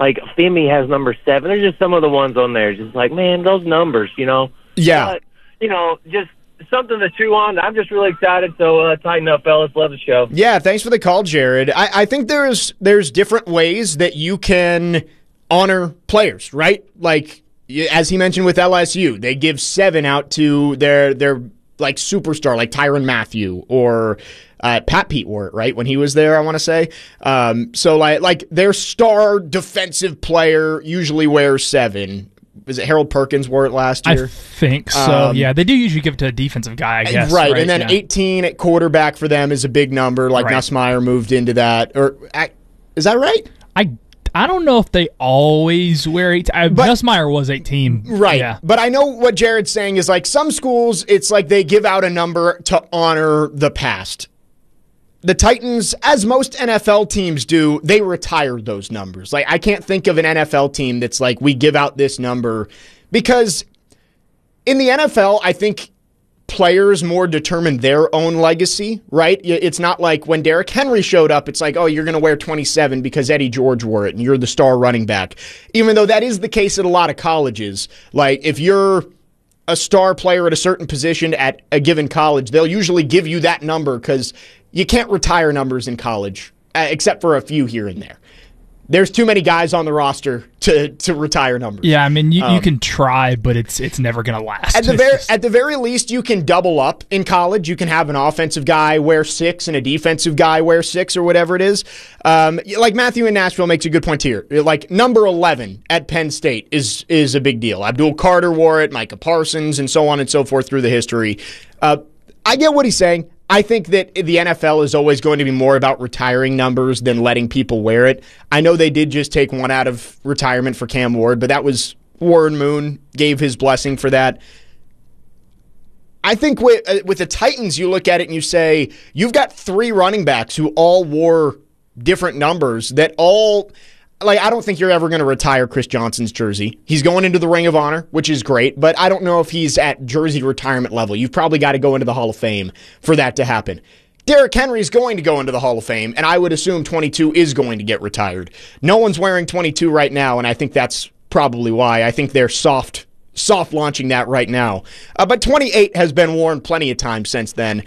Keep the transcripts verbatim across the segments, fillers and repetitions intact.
like Femi has number seven. There's just some of the ones on there. Just like, man, those numbers, you know. Yeah. But, you know, just something to chew on. I'm just really excited. So uh, tighten up, fellas. Love the show. Yeah, thanks for the call, Jared. I, I think there's there's different ways that you can honor players, right? Like, as he mentioned with L S U, they give seven out to their their like superstar, like Tyrann Mathieu or uh, Pat Pete wore it, right, when he was there, I want to say. Um, so, like, like their star defensive player usually wears seven. Was it Harold Perkins wore it last year? I think so, um, yeah. They do usually give it to a defensive guy, I guess. Right, right? and then yeah. eighteen at quarterback for them is a big number, like right. Nussmeier moved into that. Or is that right? I I don't know if they always wear eighteen. Nussmeier was eighteen. Right, yeah. But I know what Jared's saying is like some schools, it's like they give out a number to honor the past. The Titans, as most N F L teams do, they retire those numbers. Like, I can't think of an N F L team that's like, we give out this number. Because in the N F L, I think players more determine their own legacy, right? It's not like when Derrick Henry showed up, it's like, oh, you're going to wear twenty-seven because Eddie George wore it and you're the star running back. Even though that is the case at a lot of colleges. Like, if you're a star player at a certain position at a given college, they'll usually give you that number because you can't retire numbers in college, uh, except for a few here and there. There's too many guys on the roster to to retire numbers. Yeah, I mean, you, um, you can try, but it's it's never going to last. At the It's very just- at the very least, you can double up in college. You can have an offensive guy wear six and a defensive guy wear six or whatever it is. Um, like Matthew in Nashville makes a good point here. Like number eleven at Penn State is is a big deal. Abdul Carter wore it, Micah Parsons, and so on and so forth through the history. Uh, I get what he's saying. I think that the N F L is always going to be more about retiring numbers than letting people wear it. I know they did just take one out of retirement for Cam Ward, but that was Warren Moon gave his blessing for that. I think with, uh, with the Titans, you look at it and you say, you've got three running backs who all wore different numbers that all... Like, I don't think you're ever going to retire Chris Johnson's jersey. He's going into the Ring of Honor, which is great, but I don't know if he's at jersey retirement level. You've probably got to go into the Hall of Fame for that to happen. Derrick Henry is going to go into the Hall of Fame, and I would assume twenty-two is going to get retired. No one's wearing twenty-two right now, and I think that's probably why. I think they're soft soft launching that right now. Uh, but twenty-eight has been worn plenty of times since then.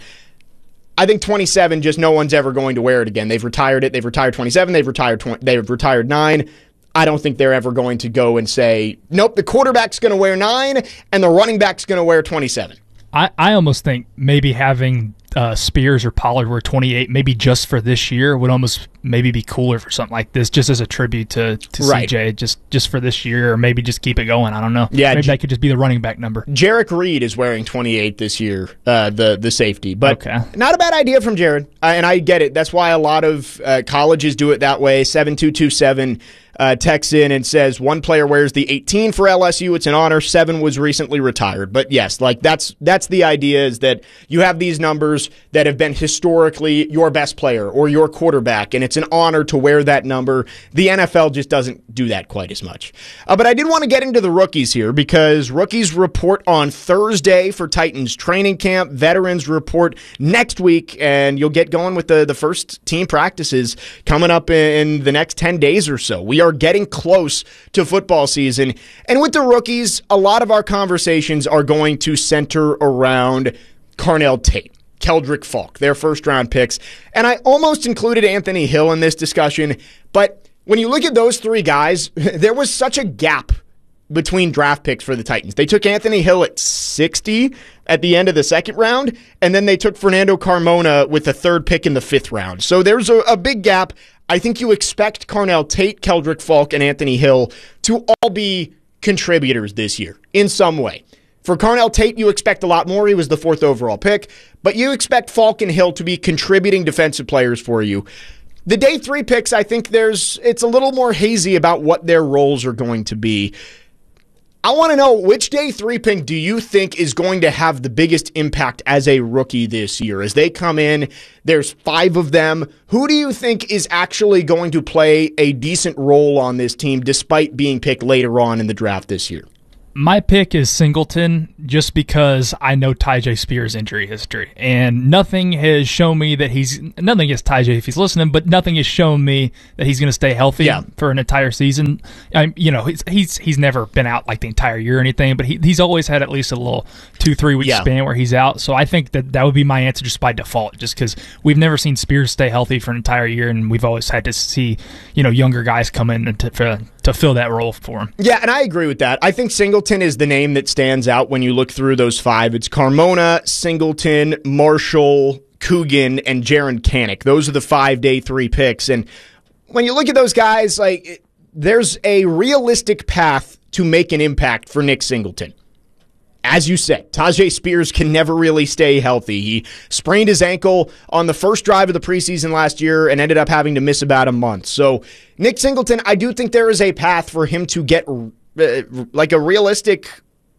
I think twenty-seven, just no one's ever going to wear it again. They've retired it. They've retired twenty-seven. They've retired twenty, they've retired nine. I don't think they're ever going to go and say, nope, the quarterback's going to wear nine and the running back's going to wear twenty-seven. I, I almost think maybe having uh, Spears or Pollard wear twenty-eight, maybe just for this year, would almost maybe be cooler for something like this, just as a tribute to, to right. C J, just just for this year, or maybe just keep it going. I don't know. Yeah, maybe J- that could just be the running back number. Jarek Reed is wearing twenty-eight this year, uh, the the safety. But okay. Not a bad idea from Jared, uh, and I get it. That's why a lot of uh, colleges do it that way. seven two two seven uh, texts in and says one player wears the eighteen for L S U. It's an honor. Seven was recently retired. But yes, like that's that's the idea, is that you have these numbers that have been historically your best player or your quarterback, and it's an honor to wear that number. The N F L just doesn't do that quite as much. Uh, but I did want to get into the rookies here, because rookies report on Thursday for Titans training camp. Veterans report next week, and you'll get going with the, the first team practices coming up in the next ten days or so. We are getting close to football season. And with the rookies, a lot of our conversations are going to center around Carnell Tate, Keldrick Falk, their first-round picks. And I almost included Anthony Hill in this discussion, but when you look at those three guys, there was such a gap between draft picks for the Titans. They took Anthony Hill at sixty at the end of the second round, and then they took Fernando Carmona with the third pick in the fifth round. So there's a, a big gap. I think you expect Carnell Tate, Keldrick Falk, and Anthony Hill to all be contributors this year in some way. For Carnell Tate, you expect a lot more. He was the fourth overall pick. But you expect Falk and Hill to be contributing defensive players for you. The day three picks, I think there's it's a little more hazy about what their roles are going to be. I want to know, which day three pick do you think is going to have the biggest impact as a rookie this year? As they come in, there's five of them. Who do you think is actually going to play a decent role on this team despite being picked later on in the draft this year? My pick is Singleton just because I know Tyjae Spears' injury history. And nothing has shown me that he's – nothing against Tyjae if he's listening, but nothing has shown me that he's going to stay healthy yeah. for an entire season. I, you know, he's, he's he's never been out like the entire year or anything, but he, he's always had at least a little two, three-week yeah. span where he's out. So I think that that would be my answer just by default, just because we've never seen Spears stay healthy for an entire year, and we've always had to see, you know, younger guys come in to, to, to fill that role for him. Yeah, and I agree with that. I think Singleton is the name that stands out when you look through those five. It's Carmona, Singleton, Marshall, Coogan, and Jaron Kanak. Those are the five day three picks. And when you look at those guys, like there's a realistic path to make an impact for Nick Singleton. As you said, Tyjae Spears can never really stay healthy. He sprained his ankle on the first drive of the preseason last year and ended up having to miss about a month. So Nick Singleton, I do think there is a path for him to get uh, like a realistic,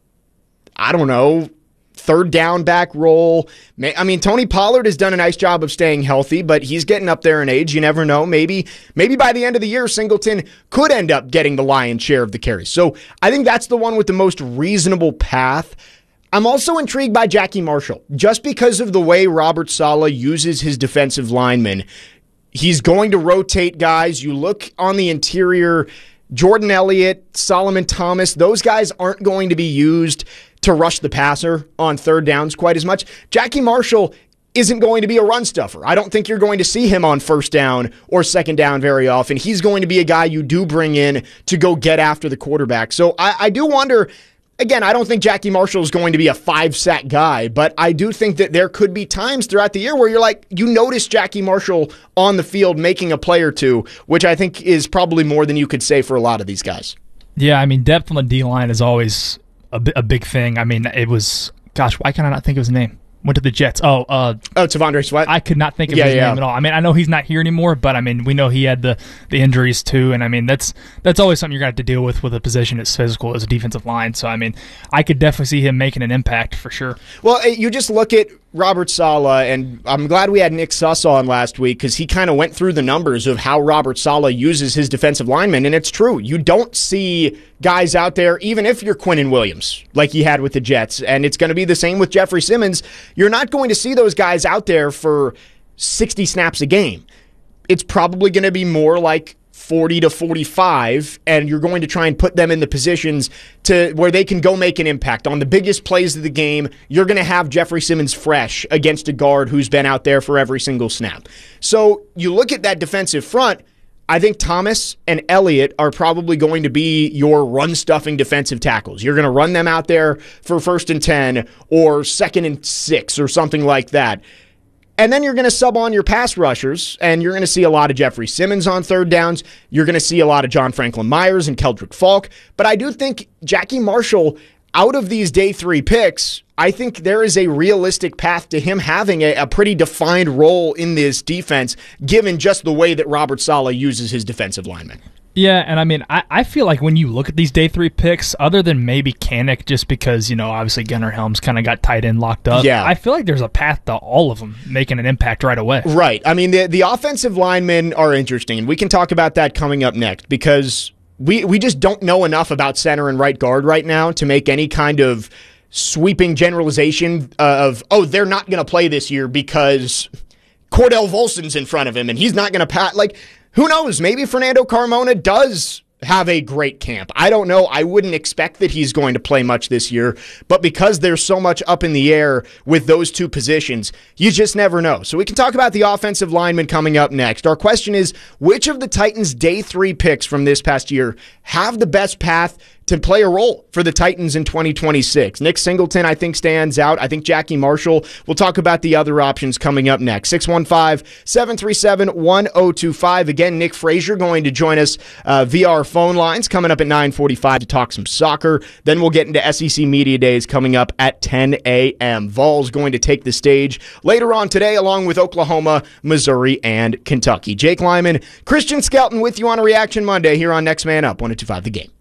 I don't know, third down back role. I mean, Tony Pollard has done a nice job of staying healthy, but he's getting up there in age. You never know. Maybe maybe by the end of the year, Singleton could end up getting the lion's share of the carries. So I think that's the one with the most reasonable path. I'm also intrigued by Jackie Marshall, just because of the way Robert Saleh uses his defensive linemen. He's going to rotate guys. You look on the interior, Jordan Elliott, Solomon Thomas, those guys aren't going to be used to rush the passer on third downs quite as much. Jackie Marshall isn't going to be a run stuffer. I don't think you're going to see him on first down or second down very often. He's going to be a guy you do bring in to go get after the quarterback. So I, I do wonder, again, I don't think Jackie Marshall is going to be a five-sack guy, but I do think that there could be times throughout the year where you're like, you notice Jackie Marshall on the field making a play or two, which I think is probably more than you could say for a lot of these guys. Yeah, I mean, depth on the D-line is always a, a big thing. I mean, it was, gosh, why can I not think of his name? Went to the Jets. Oh, uh, oh, T'Vondre Sweat. I could not think of yeah, his yeah. name at all. I mean, I know he's not here anymore, but I mean, we know he had the, the injuries too, and I mean, that's that's always something you're going to have to deal with with a position as physical as a defensive line. So I mean, I could definitely see him making an impact for sure. Well, you just look at Robert Saleh, and I'm glad we had Nick Suss on last week because he kind of went through the numbers of how Robert Saleh uses his defensive linemen, and it's true. You don't see guys out there, even if you're Quinnen Williams, like he had with the Jets, and it's going to be the same with Jeffrey Simmons. You're not going to see those guys out there for sixty snaps a game. It's probably going to be more like forty to forty-five, and you're going to try and put them in the positions to where they can go make an impact. On the biggest plays of the game, you're going to have Jeffrey Simmons fresh against a guard who's been out there for every single snap. So you look at that defensive front, I think Thomas and Elliott are probably going to be your run-stuffing defensive tackles. You're going to run them out there for first and ten or second and six or something like that. And then you're going to sub on your pass rushers, and you're going to see a lot of Jeffrey Simmons on third downs. You're going to see a lot of John Franklin Myers and Keldrick Falk. But I do think Jackie Marshall, out of these day three picks, I think there is a realistic path to him having a, a pretty defined role in this defense, given just the way that Robert Saleh uses his defensive linemen. Yeah, and I mean, I, I feel like when you look at these day three picks, other than maybe Kanak, just because, you know, obviously Gunnar Helms kind of got tight end locked up, yeah. I feel like there's a path to all of them making an impact right away. Right. I mean, the, the offensive linemen are interesting, and we can talk about that coming up next, because we, we just don't know enough about center and right guard right now to make any kind of sweeping generalization of, oh, they're not going to play this year because Cordell Volson's in front of him, and he's not going to pat. Like, who knows? Maybe Fernando Carmona does have a great camp. I don't know. I wouldn't expect that he's going to play much this year, but because there's so much up in the air with those two positions, you just never know. So we can talk about the offensive linemen coming up next. Our question is, which of the Titans' day three picks from this past year have the best path to play a role for the Titans in twenty twenty-six? Nick Singleton, I think, stands out. I think Jackie Marshall. We'll talk about the other options coming up next. six one five, seven three seven, one oh two five. Again, Nick Frazier going to join us uh, via our phone lines coming up at nine forty-five to talk some soccer. Then we'll get into S E C Media Days coming up at ten a.m. Vols going to take the stage later on today along with Oklahoma, Missouri, and Kentucky. Jake Lyman, Christian Skelton with you on a Reaction Monday here on Next Man Up, one oh two five The Game.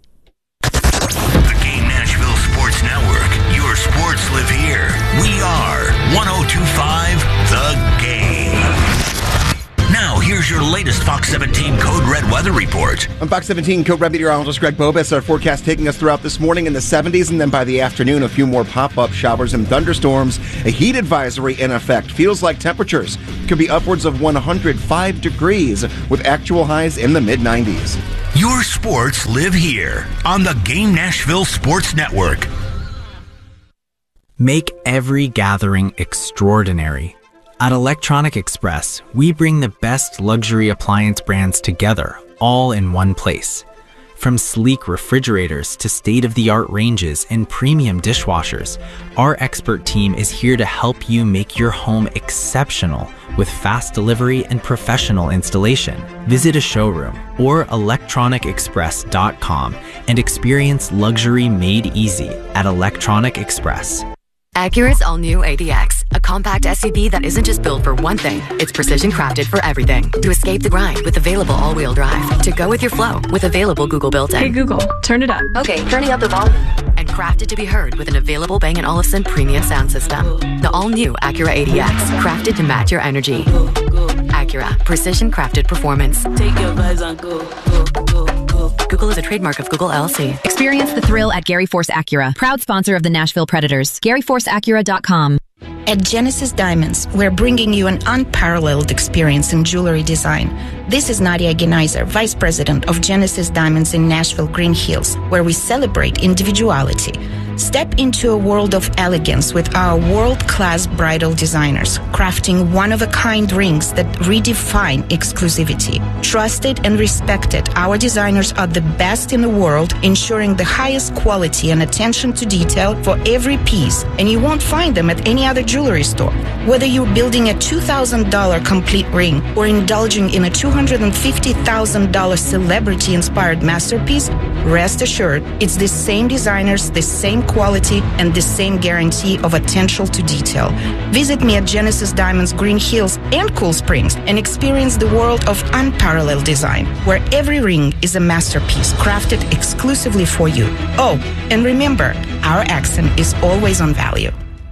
The Game Nashville Sports Network. Your sports live here. We are one oh two five The Game. Now here's your latest Fox seventeen Code Red weather report. On Fox seventeen, Code Red meteorologist Greg Bobus, our forecast taking us throughout this morning in the seventies, and then by the afternoon, a few more pop-up showers and thunderstorms. A heat advisory in effect. Feels like temperatures could be upwards of one hundred five degrees with actual highs in the mid nineties. Your sports live here on the Game Nashville Sports Network. Make every gathering extraordinary. At Electronic Express, we bring the best luxury appliance brands together, all in one place. From sleek refrigerators to state-of-the-art ranges and premium dishwashers, our expert team is here to help you make your home exceptional with fast delivery and professional installation. Visit a showroom or electronic express dot com and experience luxury made easy at Electronic Express. Acura's all-new A D X, a compact S U V that isn't just built for one thing, it's precision crafted for everything. To escape the grind with available all-wheel drive. To go with your flow with available Google built-in. Hey Google, turn it up. Okay, turning up the volume. And crafted to be heard with an available Bang and Olufsen premium sound system. The all-new Acura A D X, crafted to match your energy. Acura, precision crafted performance. Take your vibes on go, go, go, go. Google is a trademark of Google L L C. Experience the thrill at Gary Force Acura, proud sponsor of the Nashville Predators. Gary Force Acura dot com. At Genesis Diamonds, we're bringing you an unparalleled experience in jewelry design. This is Nadia Genaiser, Vice President of Genesis Diamonds in Nashville, Green Hills, where we celebrate individuality. Step into a world of elegance with our world-class bridal designers, crafting one-of-a-kind rings that redefine exclusivity. Trusted and respected, our designers are the best in the world, ensuring the highest quality and attention to detail for every piece, and you won't find them at any other jewelry store. Whether you're building a two thousand dollars complete ring or indulging in a two hundred fifty thousand dollars celebrity-inspired masterpiece, rest assured, it's the same designers, the same quality, and the same guarantee of attention to detail. Visit me at Genesis Diamonds Green Hills and Cool Springs and experience the world of unparalleled design, where every ring is a masterpiece crafted exclusively for you. Oh, and remember, our accent is always on value.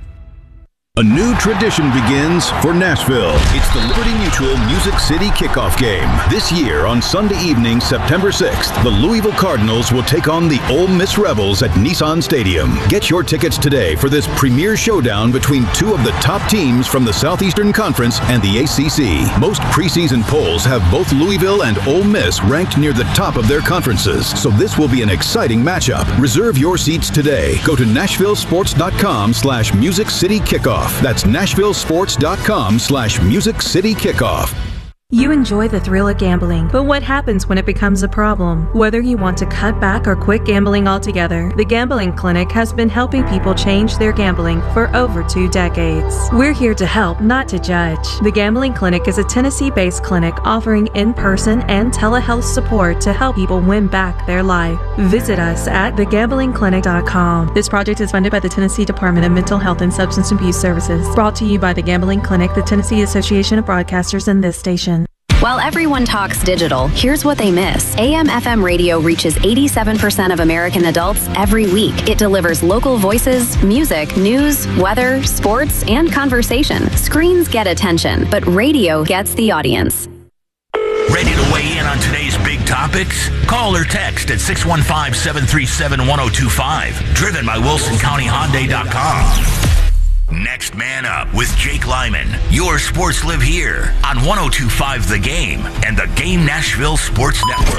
A new tradition begins for Nashville. It's the Liberty Mutual Music City Kickoff Game. This year on Sunday evening, September sixth, the Louisville Cardinals will take on the Ole Miss Rebels at Nissan Stadium. Get your tickets today for this premier showdown between two of the top teams from the Southeastern Conference and the A C C. Most preseason polls have both Louisville and Ole Miss ranked near the top of their conferences, so this will be an exciting matchup. Reserve your seats today. Go to nashville sports dot com slash music city kickoff. That's nashville sports dot com slash music city kickoff. You enjoy the thrill of gambling, but what happens when it becomes a problem? Whether you want to cut back or quit gambling altogether, the Gambling Clinic has been helping people change their gambling for over two decades. We're here to help, not to judge. The Gambling Clinic is a Tennessee-based clinic offering in-person and telehealth support to help people win back their life. Visit us at the gambling clinic dot com. This project is funded by the Tennessee Department of Mental Health and Substance Abuse Services. Brought to you by the Gambling Clinic, the Tennessee Association of Broadcasters, and this station. While everyone talks digital, here's what they miss. A M F M radio reaches eighty-seven percent of American adults every week. It delivers local voices, music, news, weather, sports, and conversation. Screens get attention, but radio gets the audience. Ready to weigh in on today's big topics? Call or text at six one five, seven three seven, one oh two five. Driven by Wilson County Hyundai dot com. Next Man Up with Jake Lyman. Your sports live here on one oh two point five The Game and the Game Nashville Sports Network.